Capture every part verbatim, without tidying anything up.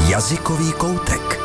Jazykový koutek.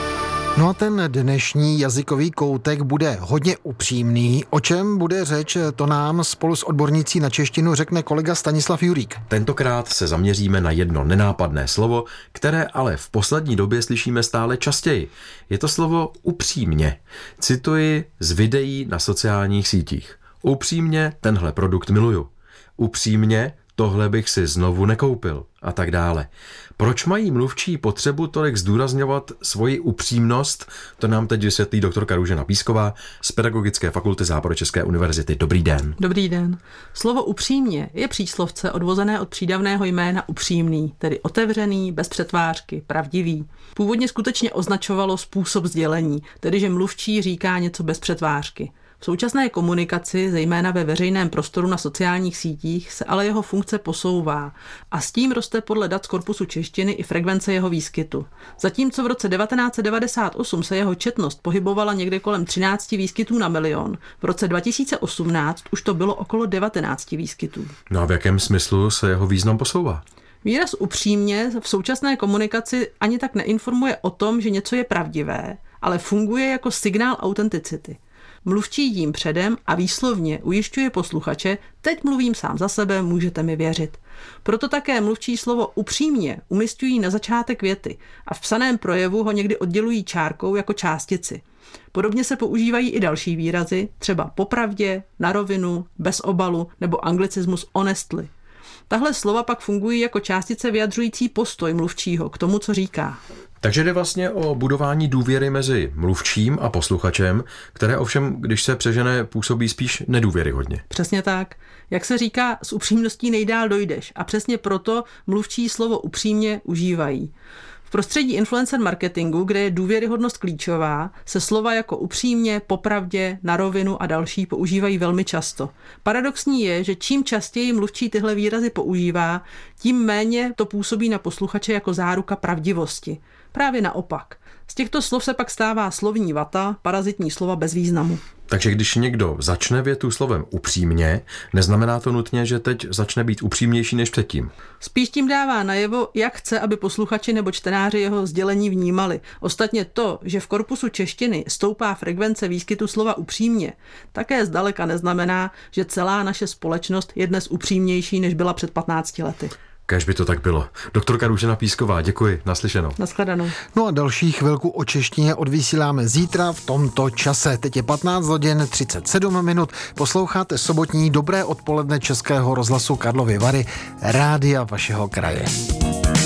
No a ten dnešní jazykový koutek bude hodně upřímný. O čem bude řeč, to nám spolu s odbornicí na češtinu řekne kolega Stanislav Jurík. Tentokrát se zaměříme na jedno nenápadné slovo, které ale v poslední době slyšíme stále častěji. Je to slovo upřímně. Cituji z videí na sociálních sítích. Upřímně tenhle produkt miluju. Upřímně tohle bych si znovu nekoupil a tak dále. Proč mají mluvčí potřebu tolik zdůrazňovat svoji upřímnost? To nám teď vysvětlí doktorka Růžena Písková z Pedagogické fakulty Západočeské univerzity. Dobrý den. Dobrý den. Slovo upřímně je příslovce odvozené od přídavného jména upřímný, tedy otevřený, bez přetvářky, pravdivý. Původně skutečně označovalo způsob sdělení, tedy že mluvčí říká něco bez přetvářky. V současné komunikaci, zejména ve veřejném prostoru na sociálních sítích, se ale jeho funkce posouvá a s tím roste podle dat z korpusu češtiny i frekvence jeho výskytu. Zatímco v roce devatenáct set devadesát osm se jeho četnost pohybovala někde kolem třináct výskytů na milion, v roce dva tisíce osmnáct už to bylo okolo devatenáct výskytů. No a v jakém smyslu se jeho význam posouvá? Výraz upřímně v současné komunikaci ani tak neinformuje o tom, že něco je pravdivé, ale funguje jako signál autenticity. Mluvčí jím předem a výslovně ujišťuje posluchače, teď mluvím sám za sebe, můžete mi věřit. Proto také mluvčí slovo upřímně umisťují na začátek věty a v psaném projevu ho někdy oddělují čárkou jako částici. Podobně se používají i další výrazy, třeba popravdě, na rovinu, bez obalu nebo anglicismus honestly. Tahle slova pak fungují jako částice vyjadřující postoj mluvčího k tomu, co říká. Takže jde vlastně o budování důvěry mezi mluvčím a posluchačem, které ovšem, když se přežene, působí spíš nedůvěryhodně. Přesně tak. Jak se říká, s upřímností nejdál dojdeš a přesně proto mluvčí slovo upřímně užívají. V prostředí influencer marketingu, kde je důvěryhodnost klíčová, se slova jako upřímně, popravdě, na rovinu a další používají velmi často. Paradoxní je, že čím častěji mluvčí tyhle výrazy používá, tím méně to působí na posluchače jako záruka pravdivosti. Právě naopak. Z těchto slov se pak stává slovní vata, parazitní slova bez významu. Takže když někdo začne větu slovem upřímně, neznamená to nutně, že teď začne být upřímnější než předtím. Spíš tím dává najevo, jak chce, aby posluchači nebo čtenáři jeho sdělení vnímali. Ostatně to, že v korpusu češtiny stoupá frekvence výskytu slova upřímně, také zdaleka neznamená, že celá naše společnost je dnes upřímnější, než byla před patnácti lety. Kéž by to tak bylo. Doktorka Růžena Písková, děkuji, naslyšenou. Nashledanou. No a další chvilku o češtině odvysíláme zítra v tomto čase. Teď je patnáct hodin třicet sedm minut. Posloucháte sobotní Dobré odpoledne Českého rozhlasu Karlovy Vary, rádia vašeho kraje.